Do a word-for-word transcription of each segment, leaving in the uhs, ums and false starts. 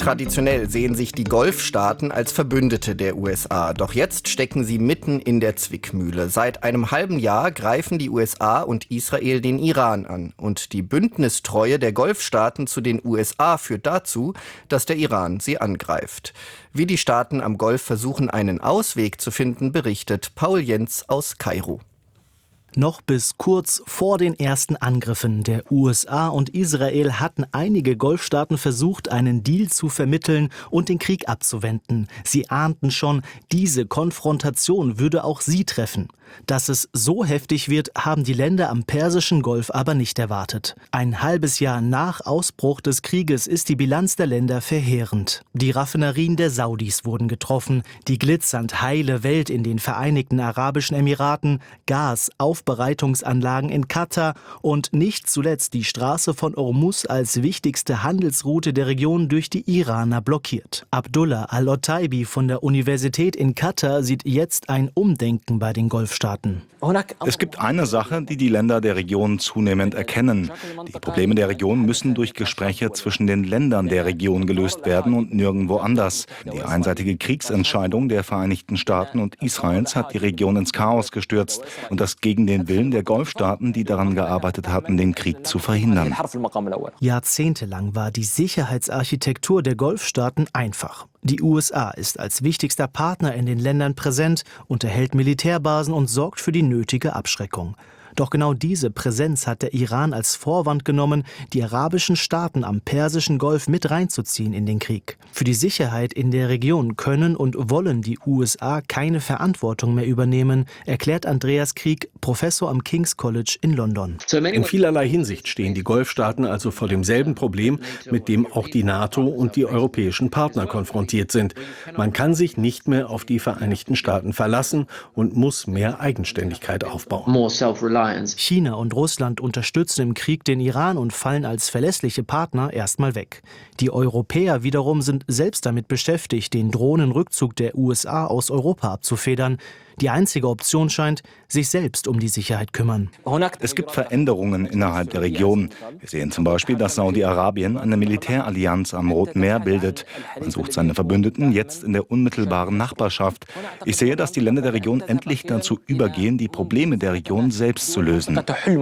Traditionell sehen sich die Golfstaaten als Verbündete der U S A. Doch jetzt stecken sie mitten in der Zwickmühle. Seit einem halben Jahr greifen die U S A und Israel den Iran an. Und die Bündnistreue der Golfstaaten zu den U S A führt dazu, dass der Iran sie angreift. Wie die Staaten am Golf versuchen, einen Ausweg zu finden, berichtet Paul Jentz aus Kairo. Noch bis kurz vor den ersten Angriffen der U S A und Israel hatten einige Golfstaaten versucht, einen Deal zu vermitteln und den Krieg abzuwenden. Sie ahnten schon, diese Konfrontation würde auch sie treffen. Dass es so heftig wird, haben die Länder am Persischen Golf aber nicht erwartet. Ein halbes Jahr nach Ausbruch des Krieges ist die Bilanz der Länder verheerend. Die Raffinerien der Saudis wurden getroffen, die glitzernd heile Welt in den Vereinigten Arabischen Emiraten, Gas, Aufbereitungsanlagen in Katar und nicht zuletzt die Straße von Hormuz als wichtigste Handelsroute der Region durch die Iraner blockiert. Abdullah Al-Otaibi von der Universität in Katar sieht jetzt ein Umdenken bei den Golfstaaten. Es gibt eine Sache, die die Länder der Region zunehmend erkennen. Die Probleme der Region müssen durch Gespräche zwischen den Ländern der Region gelöst werden und nirgendwo anders. Die einseitige Kriegsentscheidung der Vereinigten Staaten und Israels hat die Region ins Chaos gestürzt und das gegen den Willen der Golfstaaten, die daran gearbeitet hatten, den Krieg zu verhindern. Jahrzehntelang war die Sicherheitsarchitektur der Golfstaaten einfach. Die U S A ist als wichtigster Partner in den Ländern präsent, unterhält Militärbasen und sorgt für die nötige Abschreckung. Doch genau diese Präsenz hat der Iran als Vorwand genommen, die arabischen Staaten am Persischen Golf mit reinzuziehen in den Krieg. Für die Sicherheit in der Region können und wollen die U S A keine Verantwortung mehr übernehmen, erklärt Andreas Krieg, Professor am King's College in London. In vielerlei Hinsicht stehen die Golfstaaten also vor demselben Problem, mit dem auch die NATO und die europäischen Partner konfrontiert sind. Man kann sich nicht mehr auf die Vereinigten Staaten verlassen und muss mehr Eigenständigkeit aufbauen. China und Russland unterstützen im Krieg den Iran und fallen als verlässliche Partner erstmal weg. Die Europäer wiederum sind selbst damit beschäftigt, den drohenden Rückzug der U S A aus Europa abzufedern. Die einzige Option scheint, sich selbst um die Sicherheit kümmern. Es gibt Veränderungen innerhalb der Region. Wir sehen zum Beispiel, dass Saudi-Arabien eine Militärallianz am Roten Meer bildet. Man sucht seine Verbündeten jetzt in der unmittelbaren Nachbarschaft. Ich sehe, dass die Länder der Region endlich dazu übergehen, die Probleme der Region selbst zu lösen.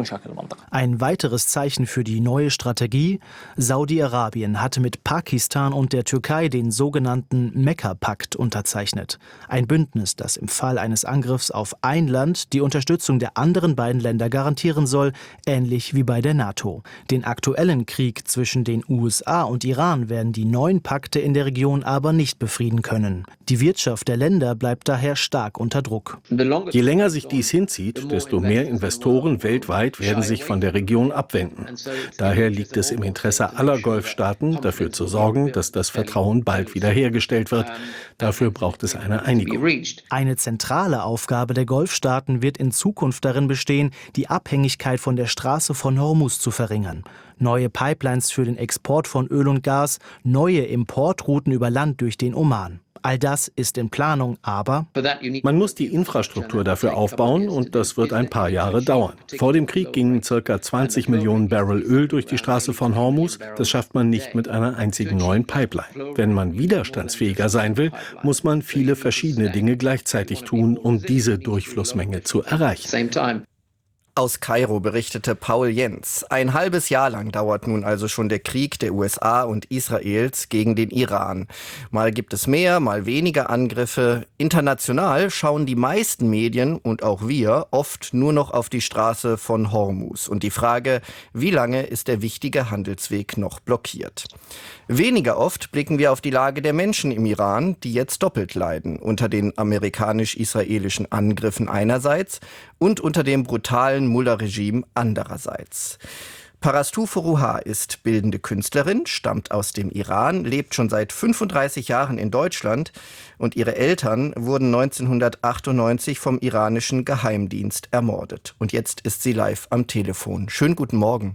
Ein weiteres Zeichen für die neue Strategie: Saudi-Arabien hatte mit Pakistan und der Türkei den sogenannten Mekka-Pakt unterzeichnet. Ein Bündnis, das im Fall eines Angriffs auf ein Land die Unterstützung der anderen beiden Länder garantieren soll, ähnlich wie bei der NATO. Den aktuellen Krieg zwischen den U S A und Iran werden die neuen Pakte in der Region aber nicht befrieden können. Die Wirtschaft der Länder bleibt daher stark unter Druck. Je länger sich dies hinzieht, desto mehr Investoren weltweit werden sich von der Region abwenden. Daher liegt es im Interesse aller Golfstaaten, dafür zu sorgen, dass das Vertrauen bald wiederhergestellt wird. Dafür braucht es eine Einigung. Eine zentrale Aufgabe der Golfstaaten wird in Zukunft darin bestehen, die Abhängigkeit von der Straße von Hormuz zu verringern. Neue Pipelines für den Export von Öl und Gas, neue Importrouten über Land durch den Oman. All das ist in Planung, aber man muss die Infrastruktur dafür aufbauen und das wird ein paar Jahre dauern. Vor dem Krieg gingen ca. zwanzig Millionen Barrel Öl durch die Straße von Hormuz. Das schafft man nicht mit einer einzigen neuen Pipeline. Wenn man widerstandsfähiger sein will, muss man viele verschiedene Dinge gleichzeitig tun, um diese Durchflussmenge zu erreichen. Aus Kairo berichtete Paul Jentz. Ein halbes Jahr lang dauert nun also schon der Krieg der U S A und Israels gegen den Iran. Mal gibt es mehr, mal weniger Angriffe. International schauen die meisten Medien und auch wir oft nur noch auf die Straße von Hormuz und die Frage, wie lange ist der wichtige Handelsweg noch blockiert? Weniger oft blicken wir auf die Lage der Menschen im Iran, die jetzt doppelt leiden, unter den amerikanisch-israelischen Angriffen einerseits und unter dem brutalen Mullah-Regime andererseits. Parastu Forouhar ist bildende Künstlerin, stammt aus dem Iran, lebt schon seit fünfunddreißig Jahren in Deutschland und ihre Eltern wurden neunzehnhundertachtundneunzig vom iranischen Geheimdienst ermordet. Und jetzt ist sie live am Telefon. Schönen guten Morgen.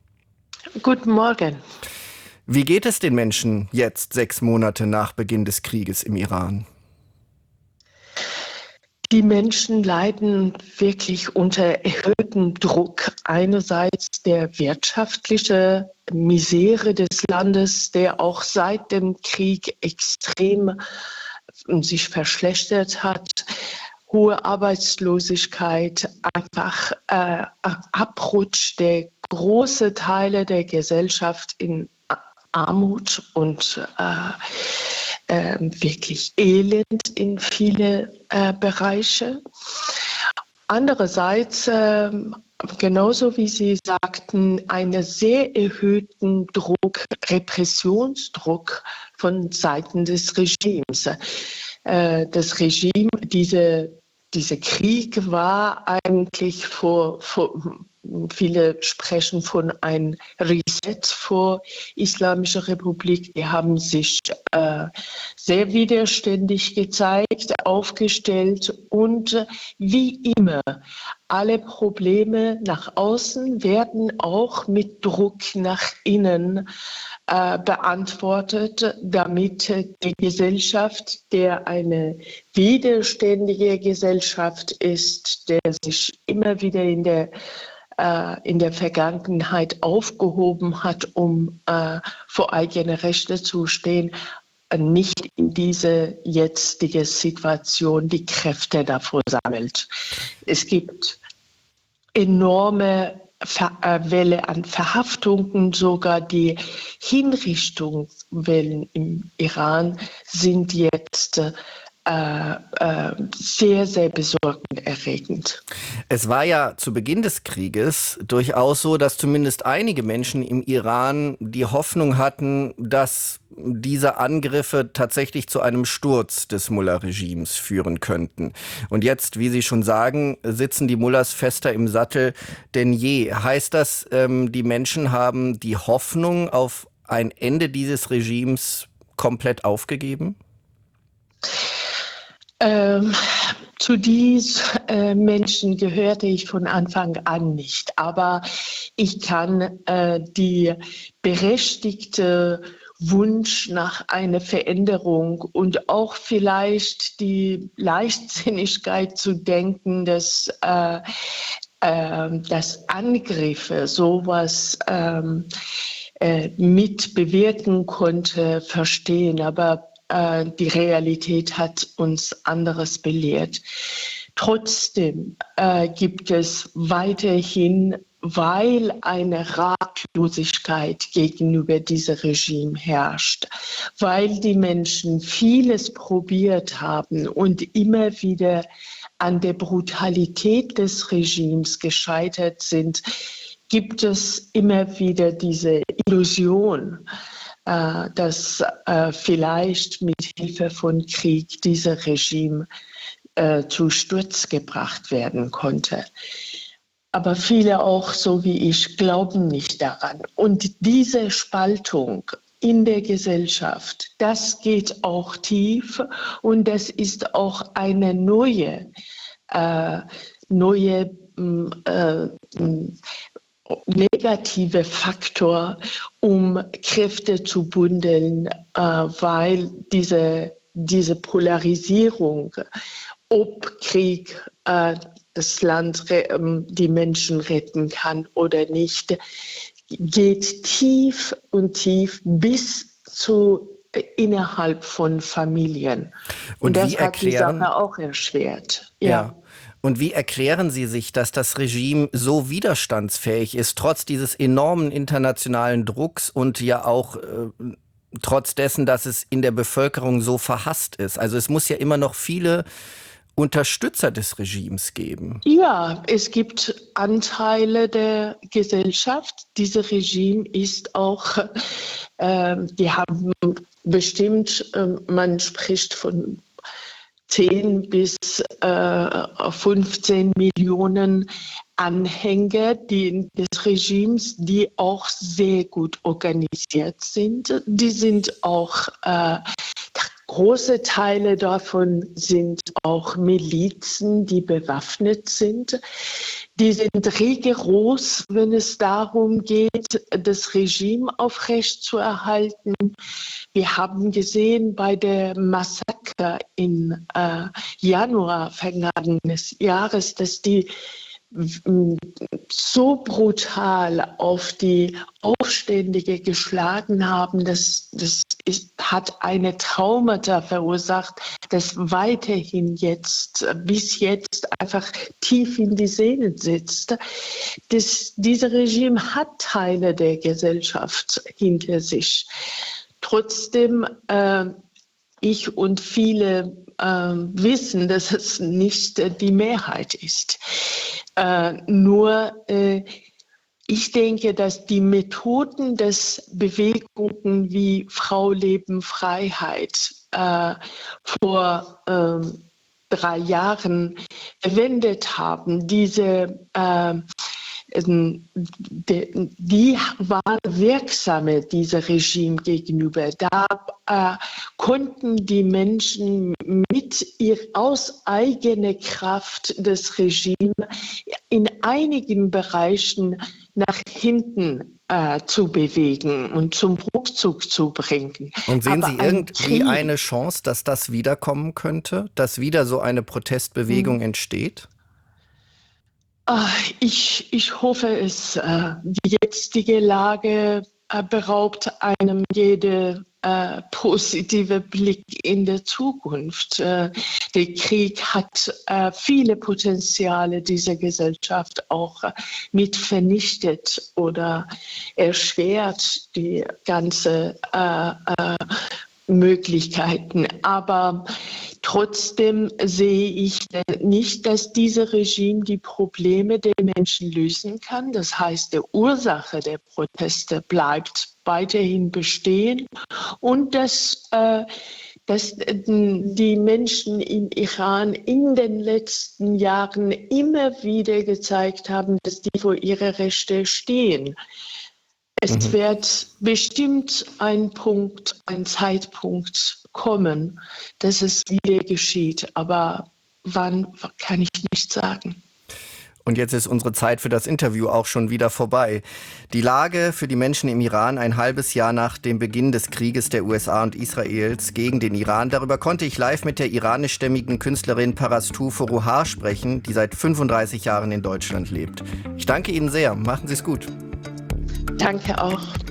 Guten Morgen. Wie geht es den Menschen jetzt, sechs Monate nach Beginn des Krieges im Iran? Die Menschen leiden wirklich unter erhöhtem Druck. Einerseits der wirtschaftliche Misere des Landes, der auch seit dem Krieg extrem sich verschlechtert hat. Hohe Arbeitslosigkeit, einfach äh, Abrutsch der große Teile der Gesellschaft in Armut und äh, äh, wirklich Elend in viele äh, Bereiche. Andererseits, äh, genauso wie Sie sagten, einen sehr erhöhten Druck, Repressionsdruck von Seiten des Regimes. Äh, das Regime, diese, dieser Krieg war eigentlich vor, vor viele sprechen von einem Reset vor Islamischer Republik. Die haben sich äh, sehr widerständig gezeigt, aufgestellt und äh, wie immer, alle Probleme nach außen werden auch mit Druck nach innen äh, beantwortet, damit die Gesellschaft, der eine widerständige Gesellschaft ist, der sich immer wieder in der in der Vergangenheit aufgehoben hat, um äh, für eigene Rechte zu stehen, nicht in diese jetzige Situation die Kräfte davor sammelt. Es gibt enorme Ver äh, Welle an Verhaftungen, sogar die Hinrichtungswellen im Iran sind jetzt äh, Äh, äh, sehr, sehr besorgniserregend. Es war ja zu Beginn des Krieges durchaus so, dass zumindest einige Menschen im Iran die Hoffnung hatten, dass diese Angriffe tatsächlich zu einem Sturz des Mullah-Regimes führen könnten. Und jetzt, wie Sie schon sagen, sitzen die Mullahs fester im Sattel denn je. Heißt das, ähm, die Menschen haben die Hoffnung auf ein Ende dieses Regimes komplett aufgegeben? Ähm, zu diesen äh, Menschen gehörte ich von Anfang an nicht. Aber ich kann äh, die berechtigte Wunsch nach einer Veränderung und auch vielleicht die Leichtsinnigkeit zu denken, dass, äh, äh, dass Angriffe sowas ähm, äh, mit bewirken konnte, verstehen. Aber die Realität hat uns anderes belehrt. Trotzdem äh, gibt es weiterhin, weil eine Ratlosigkeit gegenüber diesem Regime herrscht, weil die Menschen vieles probiert haben und immer wieder an der Brutalität des Regimes gescheitert sind, gibt es immer wieder diese Illusion, äh, dass äh, vielleicht mit Hilfe von Krieg dieses Regime äh, zu Sturz gebracht werden konnte. Aber viele auch, so wie ich, glauben nicht daran. Und diese Spaltung in der Gesellschaft, das geht auch tief und das ist auch eine neue, äh, neue äh, negative Faktor, um Kräfte zu bündeln, äh, weil diese, diese Polarisierung, ob Krieg äh, das Land, die Menschen retten kann oder nicht, geht tief und tief bis zu innerhalb von Familien. Und, und das hat die Sache auch erschwert. Ja. ja. Und wie erklären Sie sich, dass das Regime so widerstandsfähig ist, trotz dieses enormen internationalen Drucks und ja auch äh, trotz dessen, dass es in der Bevölkerung so verhasst ist? Also es muss ja immer noch viele Unterstützer des Regimes geben. Ja, es gibt Anteile der Gesellschaft. Dieses Regime ist auch, äh, die haben bestimmt, äh, man spricht von zehn bis äh, fünfzehn Millionen Anhänger die, des Regimes, die auch sehr gut organisiert sind. Die sind auch, äh, große Teile davon sind auch Milizen, die bewaffnet sind. Die sind rigoros, wenn es darum geht, das Regime aufrechtzuerhalten. Wir haben gesehen bei der Massaker im äh, Januar vergangenen Jahres, dass die so brutal auf die Aufständige geschlagen haben, das, das ist, hat eine Traumata verursacht, das weiterhin jetzt, bis jetzt einfach tief in die Seele sitzt. Das, dieses Regime hat Teile der Gesellschaft hinter sich. Trotzdem, äh, ich und viele äh, wissen, dass es nicht äh, die Mehrheit ist. Äh, nur äh, ich denke, dass die Methoden des Bewegungen wie Frau, Leben, Freiheit äh, vor äh, drei Jahren verwendet haben, diese äh, die waren wirksame, diese Regime gegenüber. Da äh, konnten die Menschen mit ihr aus eigener Kraft das Regime in einigen Bereichen nach hinten äh, zu bewegen und zum Rückzug zu bringen. Und sehen Aber Sie ein irgendwie Krieg, eine Chance, dass das wiederkommen könnte, dass wieder so eine Protestbewegung hm. entsteht? Ich, ich hoffe es. Die jetzige Lage beraubt einem jede äh, positive Blick in der Zukunft. Äh, der Krieg hat äh, viele Potenziale dieser Gesellschaft auch äh, mit vernichtet oder erschwert die ganze äh, äh, Möglichkeiten. Aber trotzdem sehe ich nicht, dass dieses Regime die Probleme der Menschen lösen kann. Das heißt, die Ursache der Proteste bleibt weiterhin bestehen und dass, äh, dass die Menschen im Iran in den letzten Jahren immer wieder gezeigt haben, dass die für ihre Rechte stehen. Es mhm. wird bestimmt ein Punkt, ein Zeitpunkt kommen, dass es wieder geschieht. Aber wann, kann ich nicht sagen. Und jetzt ist unsere Zeit für das Interview auch schon wieder vorbei. Die Lage für die Menschen im Iran ein halbes Jahr nach dem Beginn des Krieges der U S A und Israels gegen den Iran. Darüber konnte ich live mit der iranischstämmigen Künstlerin Parastu Forouhar sprechen, die seit fünfunddreißig Jahren in Deutschland lebt. Ich danke Ihnen sehr. Machen Sie es gut. Danke auch.